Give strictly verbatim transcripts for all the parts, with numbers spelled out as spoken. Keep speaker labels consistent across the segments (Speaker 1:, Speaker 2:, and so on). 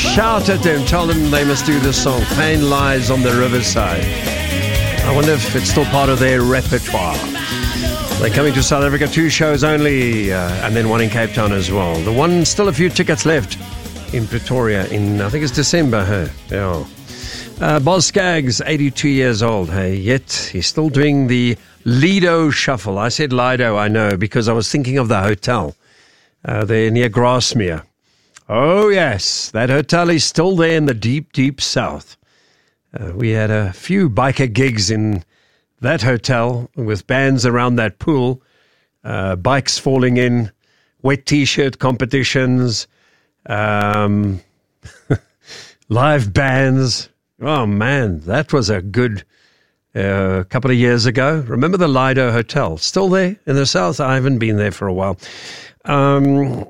Speaker 1: Shout at them, tell them they must do this song, Pain Lies on the Riverside. I wonder if it's still part of their repertoire. They're coming to South Africa, two shows only, uh, and then one in Cape Town as well. The one, still a few tickets left in Pretoria in, I think it's December, huh? Yeah. Uh, Boz Scaggs, eighty-two years old, hey, yet he's still doing the Lido Shuffle. I said Lido, I know, because I was thinking of the hotel uh, there near Grasmere. Oh, yes, that hotel is still there in the deep, deep south. Uh, we had a few biker gigs in that hotel with bands around that pool, uh, bikes falling in, wet T-shirt competitions, um, live bands. Oh, man, that was a good uh, couple of years ago. Remember the Lido Hotel? Still there in the south? I haven't been there for a while. Um,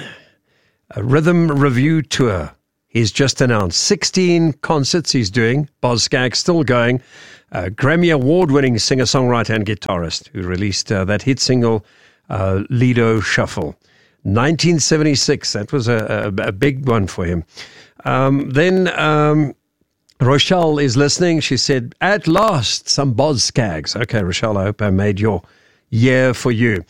Speaker 1: a Rhythm Review Tour. He's just announced sixteen concerts he's doing. Boz Scaggs still going. Uh, Grammy Award-winning singer-songwriter and guitarist who released uh, that hit single, uh, Lido Shuffle. nineteen seventy-six, that was a, a, a big one for him. Um, then... Um, Rochelle is listening. She said, at last, some Boz Scaggs. Okay, Rochelle, I hope I made your year for you.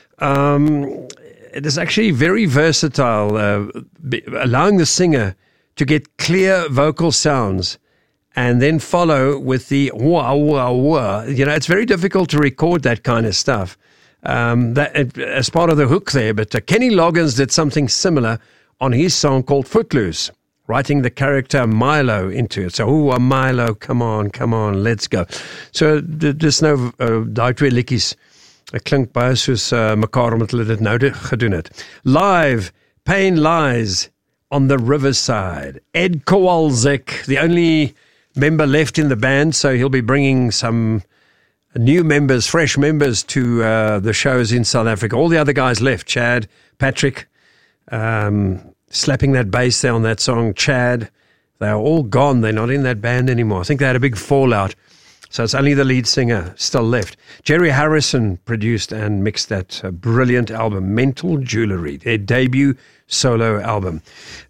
Speaker 1: Um, it is actually very versatile, uh, be, allowing the singer to get clear vocal sounds and then follow with the wah, wah, wah. You know, it's very difficult to record that kind of stuff um, that as part of the hook there. But uh, Kenny Loggins did something similar on his song called Footloose, writing the character Milo into it. So, oh, Milo, come on, come on, let's go. So, dis nou, uh, daai twee liedjies, ek klink baie soos uh, mekaar omdat hulle dit nou gedoen het. Live, Pain Lies on the Riverside. Ed Kowalczyk, the only member left in the band, so he'll be bringing some new members, fresh members to uh, the shows in South Africa. All the other guys left, Chad, Patrick, um... slapping that bass there on that song, Chad. They are all gone. They're not in that band anymore. I think they had a big fallout. So it's only the lead singer still left. Jerry Harrison produced and mixed that uh, brilliant album, Mental Jewelry, their debut solo album.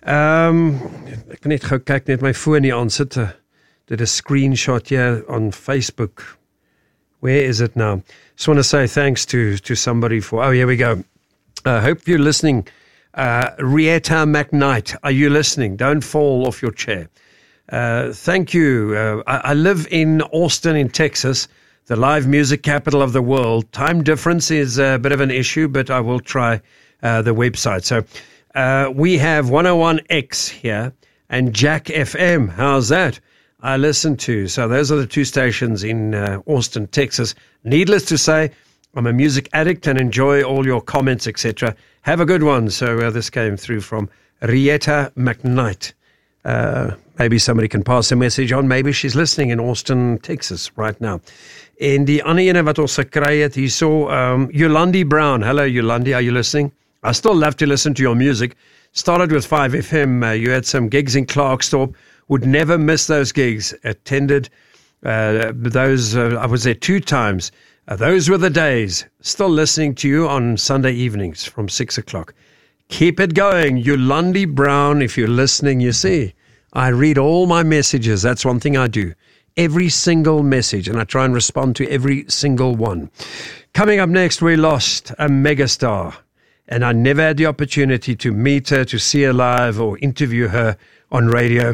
Speaker 1: Um, ek net gou kyk, net my foon hier aan sit. Uh, did a screenshot here on Facebook. Where is it now? Just want to say thanks to, to somebody for, oh, here we go. I uh, hope you're listening. Uh, Rieta McKnight, are you listening? Don't fall off your chair. Uh, thank you. Uh, I, I live in Austin, in Texas, the live music capital of the world. Time difference is a bit of an issue, but I will try uh, the website. So uh, we have one oh one X here and Jack F M. How's that? I listen to. So those are the two stations in uh, Austin, Texas. Needless to say, I'm a music addict and enjoy all your comments, et cetera. Have a good one. So uh, this came through from Rieta McKnight. Uh, maybe somebody can pass a message on. Maybe she's listening in Austin, Texas right now. En die ander ene wat ons gekry het hierso, um, Yolandi Brown. Hello, Yolandi. Are you listening? I still love to listen to your music. Started with five F M. Uh, you had some gigs in Klerksdorp. Would never miss those gigs. Attended uh, those. Uh, I was there two times. Uh, those were the days. Still listening to you on Sunday evenings from six o'clock. Keep it going. Yolandi Brown, if you're listening, you see, I read all my messages. That's one thing I do. Every single message, and I try and respond to every single one. Coming up next, we lost a megastar, and I never had the opportunity to meet her, to see her live, or interview her on radio.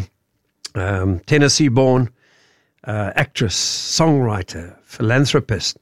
Speaker 1: Um, Tennessee-born uh, actress, songwriter, philanthropist.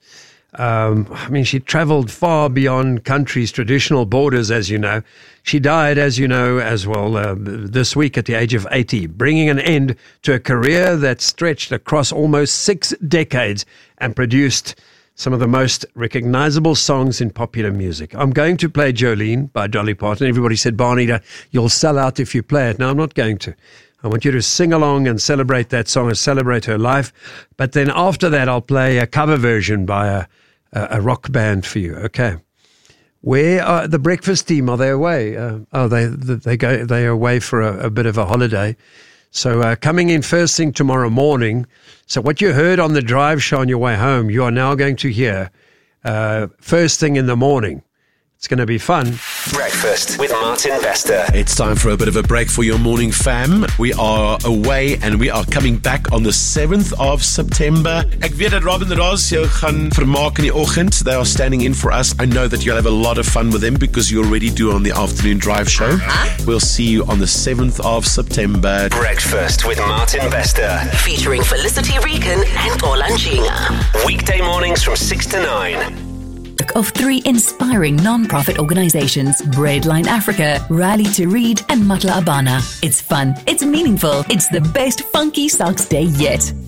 Speaker 1: Um, I mean, she traveled far beyond country's traditional borders, as you know. She died, as you know, as well, uh, this week at the age of eighty, bringing an end to a career that stretched across almost six decades and produced some of the most recognizable songs in popular music. I'm going to play Jolene by Dolly Parton. Everybody said, Barney, you'll sell out if you play it. No, I'm not going to. I want you to sing along and celebrate that song and celebrate her life. But then after that, I'll play a cover version by a, a, a rock band for you. Okay. Where are the breakfast team? Are they away? Uh, oh, they they go. They are away for a, a bit of a holiday. So uh, coming in first thing tomorrow morning. So what you heard on the drive show on your way home, you are now going to hear uh, first thing in the morning. It's going to be fun.
Speaker 2: Breakfast with Martin Bester.
Speaker 3: It's time for a bit of a break for your morning, fam. We are away and we are coming back on the seventh of September. Ek weet dat Robin Ross jou gaan vermaak in die oggend. They are standing in for us. I know that you'll have a lot of fun with them because you already do on the afternoon drive show. Uh-huh. We'll see you on the seventh of September.
Speaker 2: Breakfast with Martin Bester.
Speaker 4: Featuring Felicity Regan and Orlan Chinga.
Speaker 2: Weekday mornings from six to nine.
Speaker 5: Of three inspiring non-profit organizations, Breadline Africa, Rally to Read, and Matla Abana. It's fun, it's meaningful, it's the best Funky Socks Day yet.